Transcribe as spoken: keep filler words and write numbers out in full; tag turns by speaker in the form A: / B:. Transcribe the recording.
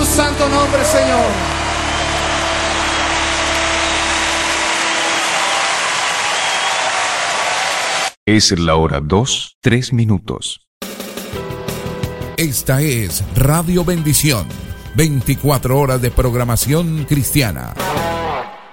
A: tu santo nombre, Señor.
B: Es la hora dos, tres minutos.
C: Esta es Radio Bendición, veinticuatro horas de programación cristiana.